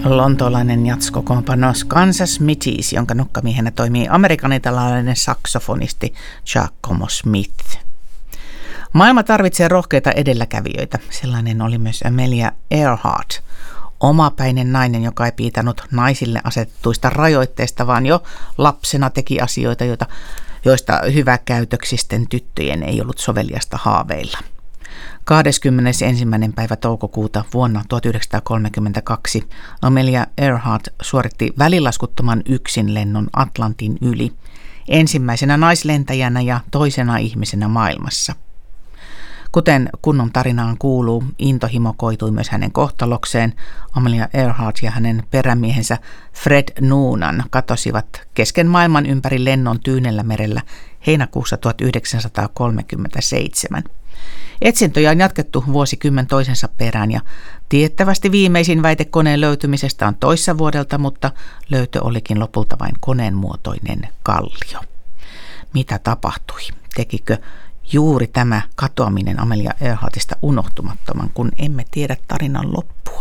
Lontoolainen jatskokoonpano Kansas Smithies, jonka nokkamiehenä toimii amerikanitalainen saksofonisti Giacomo Smith. Maailma tarvitsee rohkeita edelläkävijöitä. Sellainen oli myös Amelia Earhart, omapäinen nainen, joka ei piitannut naisille asetettuista rajoitteista, vaan jo lapsena teki asioita, joista hyväkäytöksisten tyttöjen ei ollut soveliasta haaveilla. 21. päivä toukokuuta vuonna 1932 Amelia Earhart suoritti välilaskuttoman yksinlennon Atlantin yli, ensimmäisenä naislentäjänä ja toisena ihmisenä maailmassa. Kuten kunnon tarinaan kuuluu, intohimo koitui myös hänen kohtalokseen. Amelia Earhart ja hänen perämiehensä Fred Noonan katosivat kesken maailman ympäri lennon Tyynellämerellä heinäkuussa 1937. Etsintöjä on jatkettu vuosikymmen toisensa perään ja tiettävästi viimeisin väite koneen löytymisestä on toissa vuodelta, mutta löytö olikin lopulta vain koneen muotoinen kallio. Mitä tapahtui? Tekikö juuri tämä katoaminen Amelia Earhartista unohtumattoman, kun emme tiedä tarinan loppua?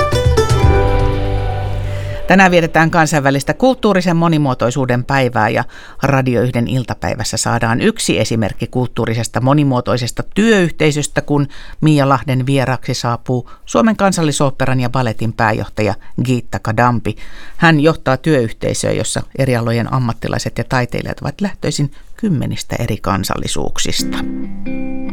Tänään vietetään kansainvälistä kulttuurisen monimuotoisuuden päivää ja Radio 1 iltapäivässä saadaan yksi esimerkki kulttuurisesta monimuotoisesta työyhteisöstä, kun Mia Lahden vieraaksi saapuu Suomen Kansallisoopperan ja balletin pääjohtaja Gitta Kadampi. Hän johtaa työyhteisöä, jossa eri alojen ammattilaiset ja taiteilijat ovat lähtöisin 10 eri kansallisuuksista.